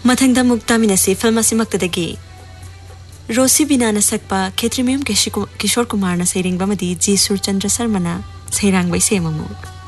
मथंगदा मुक्तामिनसी film असिमक्तदगी Rossi बिनाना सकपा खेत्रीमेम Kishore Kumar ना सैरिंगबमदी जी सुरचंद्र शर्मा ना सैरांगबै सेममु